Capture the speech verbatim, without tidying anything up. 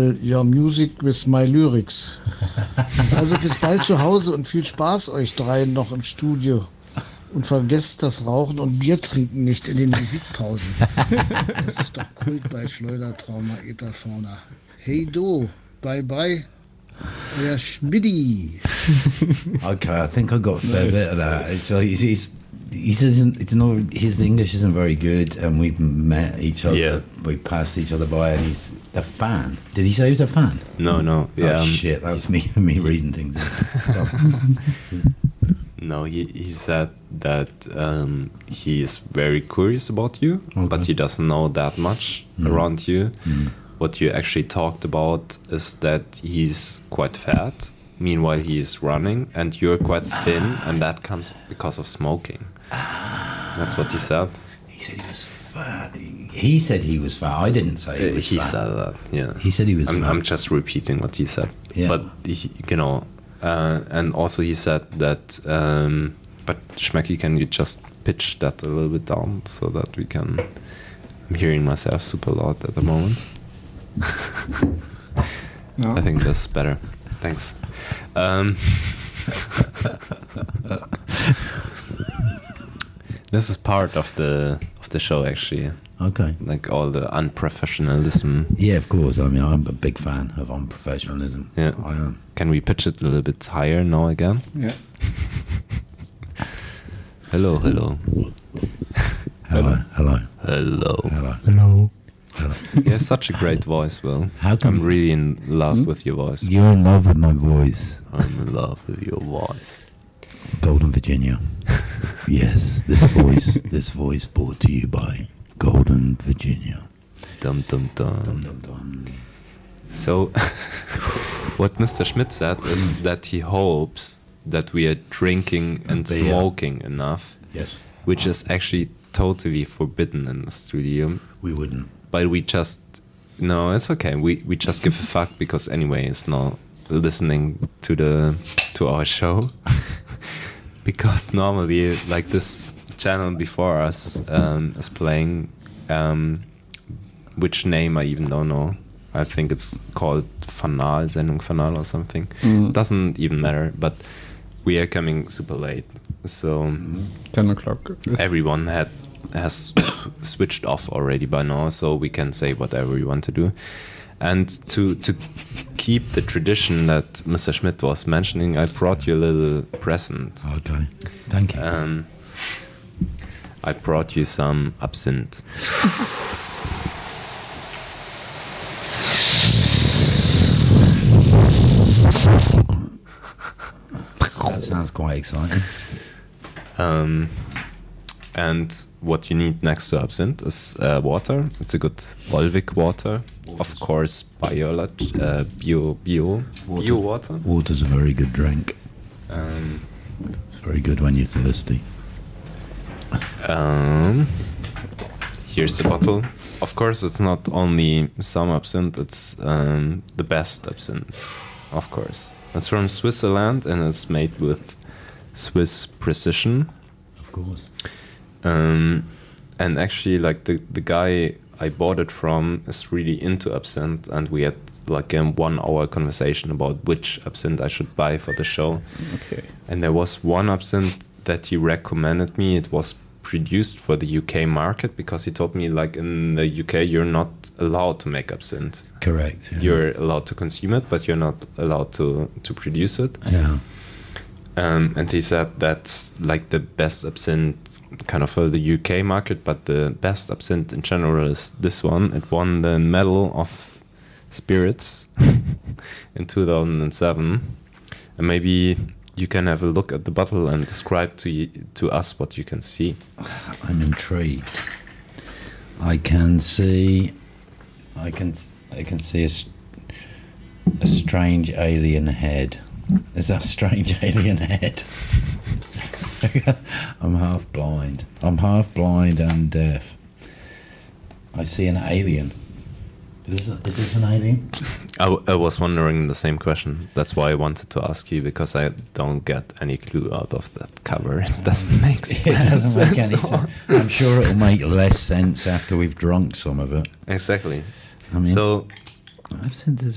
Channel your music with my lyrics. Also bis bald zu Hause und viel Spaß euch dreien noch im Studio. Und vergesst das Rauchen und Bier trinken nicht in den Musikpausen. Das ist doch Kult bei Schleudertrauma, Etherfauna. Hey du, bye bye. Euer Schmidti. Okay, I think I got a fair bit of that. So he's, he's, he says it's not, his English isn't very good, and we've met each other. Yeah. We passed each other by, and he's a fan. Did he say he was a fan? No, no. Yeah, Oh um, shit, that was me me reading things. No, he, he said that um, he is very curious about you, Okay. but he doesn't know that much Mm. around you. Mm. What you actually talked about is that he's quite fat, meanwhile he is running, and you're quite thin, and that comes because of smoking. That's what he said. He said he was fat. He said he was fat. I didn't say he Uh, was he fat. said that, yeah. He said he was I'm, fat. I'm just repeating what he said. Yeah. But, he, you know, uh, and also he said that, um, but Schmecky, can you just pitch that a little bit down so that we can, I'm hearing myself super loud at the moment. No. I think that's better. Thanks. Um, this is part of the of the show, actually. Okay. Like all the unprofessionalism. Yeah, of course. I mean, I'm a big fan of unprofessionalism. Yeah. I am. Can we pitch it a little bit higher now again? Yeah. Hello, hello. Hello. Hello. Hello. Hello. Hello. Hello. You have such a great voice, Will. How come- I'm really in love Hmm? with your voice. You're in love with my voice. I'm in love with your voice. Golden Virginia. Yes, this voice, this voice brought to you by Golden Virginia. Dum dum dum. Dum, dum, dum. So, what Mister Schmidt said is that he hopes that we are drinking and Beer. smoking enough, Yes, which is actually totally forbidden in the studio. we wouldn't. But we just, no, it's okay. We we just give a fuck because anyway, it's not listening to the to our show. Because normally, like this channel before us um, is playing, um, which name I even don't know. I think it's called Fanal, Sendung Fanal or something. Mm. Doesn't even matter. But we are coming super late, so ten o'clock. everyone had has switched off already by now, so we can say whatever we want to do. And to to keep the tradition that Mister Schmidt was mentioning, I brought you a little present. Okay, thank you. Um, I brought you some absinthe. That sounds quite exciting. Um, and what you need next to absinthe is uh, water. It's a good Volvic water, of course, biolog- uh, bio bio Water. bio water. Water's a very good drink. Um, It's very good when you're thirsty. Um, here's the bottle. Of course, it's not only some absinthe, it's um, the best absinthe, of course. It's from Switzerland and it's made with Swiss precision. Of course. Um, and actually, like the, the guy I bought it from is really into absinthe, and we had like a one hour conversation about which absinthe I should buy for the show. Okay. And there was one absinthe that he recommended me. It was produced for the U K market because he told me, like, in the U K you're not allowed to make absinthe. Correct. Yeah. You're allowed to consume it, but you're not allowed to to produce it. Yeah. Um, and he said that's like the best absinthe kind of for the U K market, but the best absinthe in general is this one. It won the Medal of Spirits in two thousand seven. And maybe you can have a look at the bottle and describe to you, to us what you can see. I'm intrigued. I can see, I can, I can see a, s- a strange alien head. Is that a strange alien head? I'm half blind. I'm half blind and deaf. I see an alien. Is this, is this an alien? I, w- I was wondering the same question. That's why I wanted to ask you, because I don't get any clue out of that cover. It doesn't make It sense. doesn't make any at all. sense. I'm sure it'll make less sense after we've drunk some of it. Exactly. I mean, So I've seen this